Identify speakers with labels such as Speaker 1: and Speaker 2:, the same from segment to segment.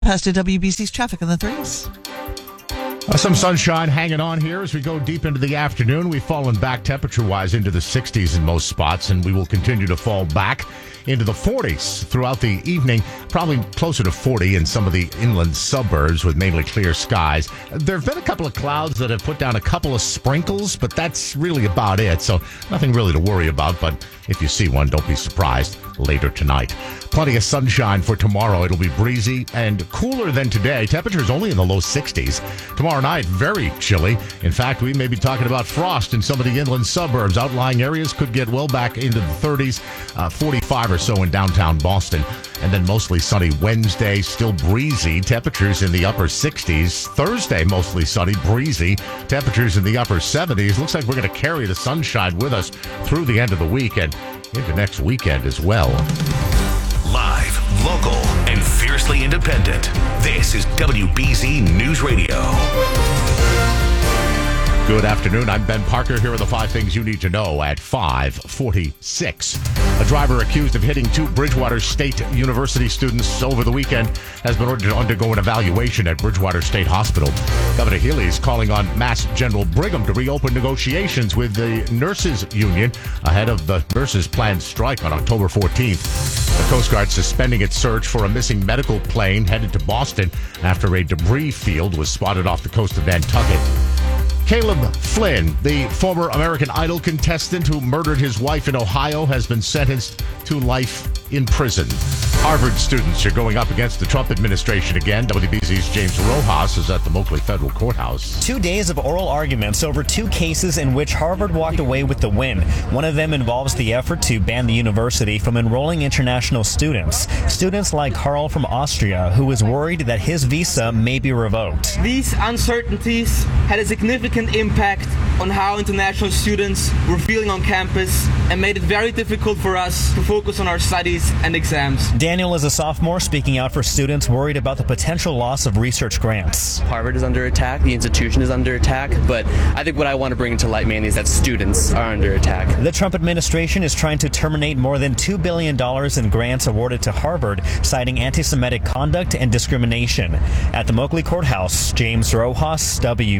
Speaker 1: Past to WBC's traffic on the 3s.
Speaker 2: Some sunshine hanging on here as we go deep into the afternoon. We've fallen back temperature-wise into the 60s in most spots, and we will continue to fall back into the 40s throughout the evening, probably closer to 40 in some of the inland suburbs with mainly clear skies. There have been a couple of clouds that have put down a couple of sprinkles, but that's really about it, so nothing really to worry about. But if you see one, don't be surprised later tonight. Plenty of sunshine for tomorrow. It'll be breezy and cooler than today. Temperatures only in the low 60s. Tomorrow night, very chilly. In fact, we may be talking about frost in some of the inland suburbs. Outlying areas could get well back into the 30s, 45 or so in downtown Boston. And then mostly sunny Wednesday, still breezy. Temperatures in the upper 60s. Thursday, mostly sunny, breezy. Temperatures in the upper 70s. Looks like we're going to carry the sunshine with us through the end of the week and into next weekend as well.
Speaker 3: Live, local, and fiercely independent. This is WBZ News Radio.
Speaker 2: Good afternoon. I'm Ben Parker. Here are the 5 things you need to know at 5:46. A driver accused of hitting 2 Bridgewater State University students over the weekend has been ordered to undergo an evaluation at Bridgewater State Hospital. Governor Healy is calling on Mass General Brigham to reopen negotiations with the nurses union ahead of the nurses' planned strike on October 14th. The Coast Guard suspending its search for a missing medical plane headed to Boston after a debris field was spotted off the coast of Nantucket. Caleb Flynn, the former American Idol contestant who murdered his wife in Ohio, has been sentenced to life in prison. Harvard students are going up against the Trump administration again. WBZ's James Rojas is at the Moakley Federal Courthouse.
Speaker 4: 2 days of oral arguments over 2 cases in which Harvard walked away with the win. One of them involves the effort to ban the university from enrolling international students. Students like Carl from Austria, who is worried that his visa may be revoked.
Speaker 5: These uncertainties had a significant impact on how international students were feeling on campus and made it very difficult for us to focus on our studies and exams.
Speaker 4: Daniel is a sophomore speaking out for students worried about the potential loss of research grants.
Speaker 6: Harvard is under attack, the institution is under attack, but I think what I want to bring to light mainly is that students are under attack.
Speaker 4: The Trump administration is trying to terminate more than $2 billion in grants awarded to Harvard, citing anti-Semitic conduct and discrimination. At the Moakley Courthouse, James Rojas,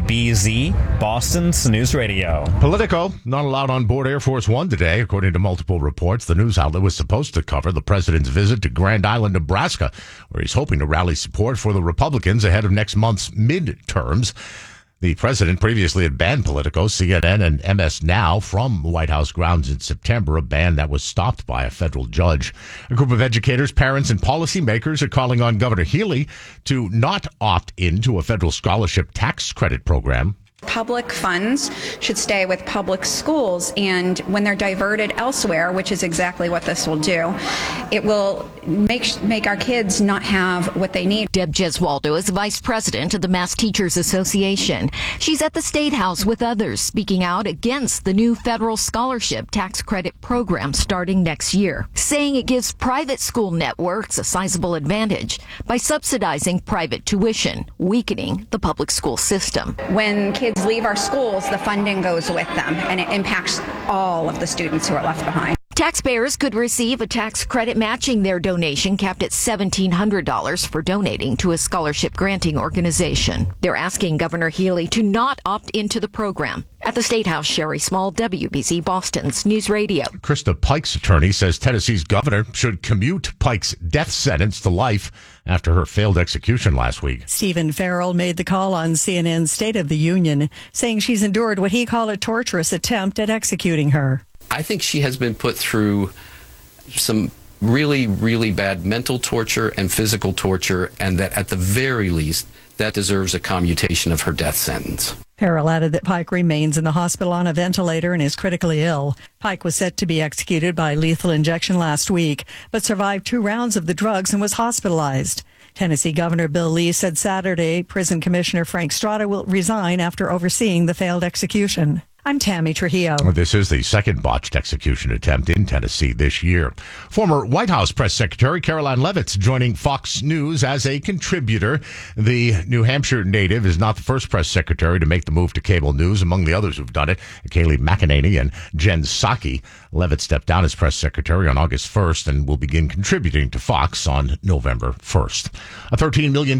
Speaker 4: WBZ, Boston's News Radio.
Speaker 2: Politico, not allowed on board Air Force One today, according to multiple reports. The news outlet was supposed to cover the president's visit to Grand Island, Nebraska, where he's hoping to rally support for the Republicans ahead of next month's midterms. The president previously had banned Politico, CNN, and MS Now from White House grounds in September, a ban that was stopped by a federal judge. A group of educators, parents, and policymakers are calling on Governor Healy to not opt into a federal scholarship tax credit program.
Speaker 7: Public funds should stay with public schools, and when they're diverted elsewhere, which is exactly what this will do, it will make our kids not have what they need.
Speaker 8: Deb Gesualdo is vice president of the Mass Teachers Association. She's at the State House with others speaking out against the new federal scholarship tax credit program starting next year, saying it gives private school networks a sizable advantage by subsidizing private tuition, weakening the public school system.
Speaker 7: When kids leave our schools, the funding goes with them, and it impacts all of the students who are left behind.
Speaker 8: Taxpayers could receive a tax credit matching their donation capped at $1,700 for donating to a scholarship granting organization. They're asking Governor Healy to not opt into the program. At the State House, Sherry Small, WBZ Boston's News Radio.
Speaker 2: Krista Pike's attorney says Tennessee's governor should commute Pike's death sentence to life after her failed execution last week.
Speaker 9: Stephen Farrell made the call on CNN's State of the Union, saying she's endured what he called a torturous attempt at executing her.
Speaker 10: I think she has been put through some really, really bad mental torture and physical torture, and that at the very least, that deserves a commutation of her death sentence.
Speaker 9: Farrell added that Pike remains in the hospital on a ventilator and is critically ill. Pike was set to be executed by lethal injection last week, but survived 2 rounds of the drugs and was hospitalized. Tennessee Governor Bill Lee said Saturday Prison Commissioner Frank Strada will resign after overseeing the failed execution. I'm Tammy Trujillo.
Speaker 2: This is the second botched execution attempt in Tennessee this year. Former White House Press Secretary Karoline Leavitt joining Fox News as a contributor. The New Hampshire native is not the first press secretary to make the move to cable news. Among the others who've done it, Kayleigh McEnany and Jen Psaki. Leavitt stepped down as press secretary on August 1st and will begin contributing to Fox on November 1st. A $13 million